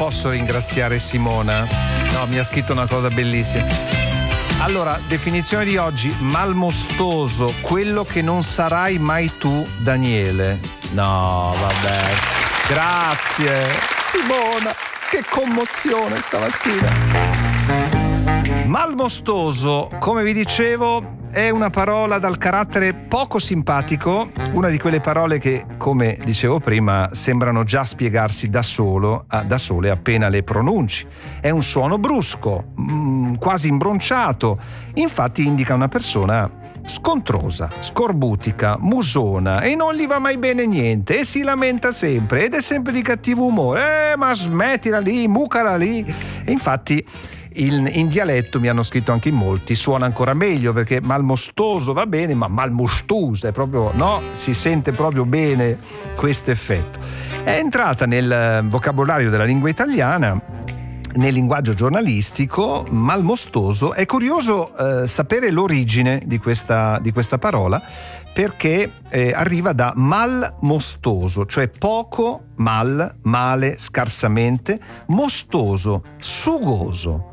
posso ringraziare Simona. No, mi ha scritto una cosa bellissima. Allora, definizione di oggi: malmostoso, quello che non sarai mai tu, Daniele. No, vabbè. Grazie Simona, che commozione stamattina. Malmostoso, come vi dicevo, è una parola dal carattere poco simpatico, una di quelle parole che, come dicevo prima, sembrano già spiegarsi da sole appena le pronunci. È un suono brusco, quasi imbronciato, infatti indica una persona scontrosa, scorbutica, musona, e non gli va mai bene niente e si lamenta sempre ed è sempre di cattivo umore. Ma smettila lì, mucala lì. E infatti in dialetto, mi hanno scritto anche in molti, suona ancora meglio, perché malmostoso va bene, ma malmostoso è proprio, no, si sente proprio bene questo effetto. È entrata nel vocabolario della lingua italiana, nel linguaggio giornalistico. Malmostoso, è curioso sapere l'origine di questa parola, perché arriva da malmostoso, cioè poco, male, scarsamente, mostoso, sugoso,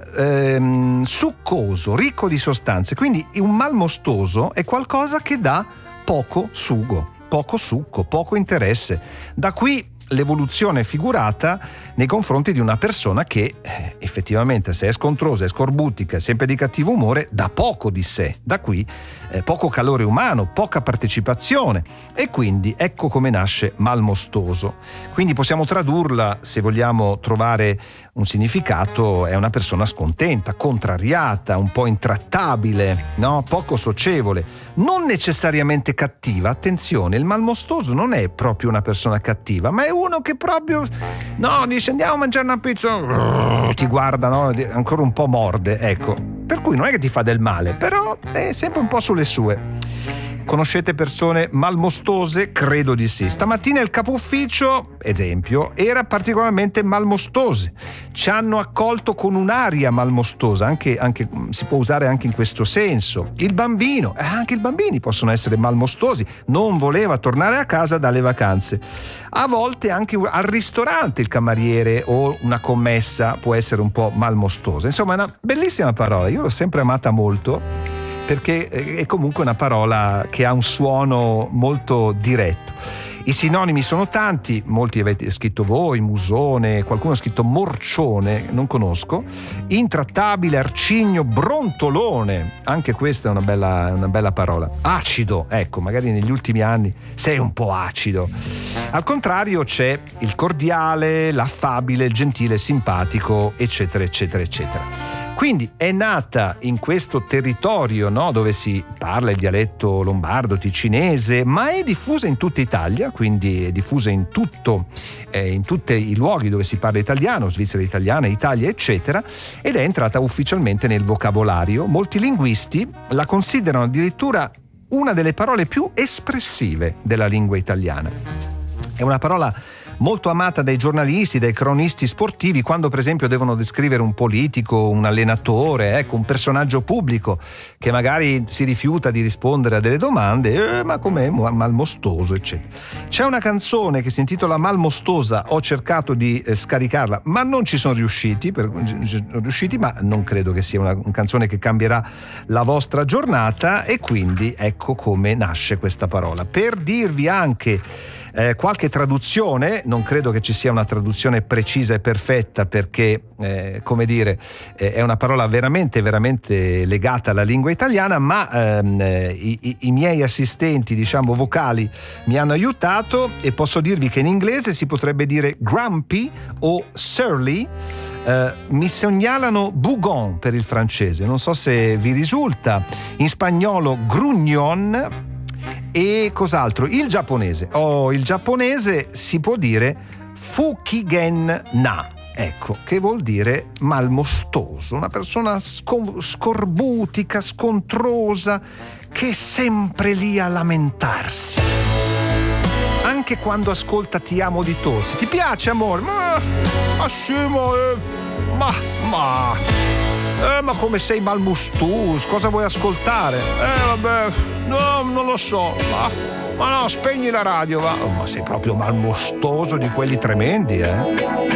succoso, ricco di sostanze. Quindi un malmostoso è qualcosa che dà poco sugo, poco succo, poco interesse. Da qui l'evoluzione figurata nei confronti di una persona che effettivamente, se è scontrosa, è scorbutica, è sempre di cattivo umore, dà poco di sé. Da qui poco calore umano, poca partecipazione, e quindi ecco come nasce malmostoso. Quindi possiamo tradurla, se vogliamo trovare un significato: è una persona scontenta, contrariata, un po' intrattabile, no? Poco socievole, non necessariamente cattiva. Attenzione, il malmostoso non è proprio una persona cattiva, ma è uno che proprio, no, dice andiamo a mangiare una pizza, ti guarda, no, ancora un po' morde, ecco. Per cui non è che ti fa del male, però è sempre un po' sulle sue. Conoscete persone malmostose? Credo di sì. Stamattina il capo ufficio, esempio, era particolarmente malmostose. Ci hanno accolto con un'aria malmostosa, anche si può usare anche in questo senso. Il bambino, anche i bambini possono essere malmostosi, non voleva tornare a casa dalle vacanze. A volte anche al ristorante il cameriere o una commessa può essere un po' malmostosa. Insomma, è una bellissima parola, io l'ho sempre amata molto, perché è comunque una parola che ha un suono molto diretto. I sinonimi sono tanti, molti avete scritto voi: musone, qualcuno ha scritto morcione, non conosco, intrattabile, arcigno, brontolone, anche questa è una bella parola. Acido, ecco, magari negli ultimi anni sei un po' acido. Al contrario c'è il cordiale, l'affabile, il gentile, simpatico, eccetera eccetera eccetera. Quindi è nata in questo territorio, no, dove si parla il dialetto lombardo, ticinese, ma è diffusa in tutta Italia, quindi è diffusa in tutti i luoghi dove si parla italiano, Svizzera italiana, Italia, eccetera, ed è entrata ufficialmente nel vocabolario. Molti linguisti la considerano addirittura una delle parole più espressive della lingua italiana. È una parola molto amata dai giornalisti, dai cronisti sportivi, quando per esempio devono descrivere un politico, un allenatore, ecco, un personaggio pubblico che magari si rifiuta di rispondere a delle domande, ma com'è malmostoso, eccetera. C'è una canzone che si intitola Malmostosa, ho cercato di scaricarla, ma non ci sono riusciti, ma non credo che sia una canzone che cambierà la vostra giornata, e quindi ecco come nasce questa parola. Per dirvi anche qualche traduzione, non credo che ci sia una traduzione precisa e perfetta, perché come dire, è una parola veramente legata alla lingua italiana, ma i miei assistenti, diciamo, vocali mi hanno aiutato, e posso dirvi che in inglese si potrebbe dire grumpy o surly. Mi segnalano bougon per il francese, non so se vi risulta. In spagnolo grugnon. E cos'altro? Il giapponese. Il giapponese si può dire fukigen na, ecco, che vuol dire malmostoso, una persona scorbutica, scontrosa, che è sempre lì a lamentarsi. Anche quando ascolta Ti amo di Tozzi. Ti piace, amore? Ma sì, ma come sei malmostoso, cosa vuoi ascoltare? Vabbè, no, non lo so, ma no, spegni la radio, va. Ma sei proprio malmostoso, di quelli tremendi,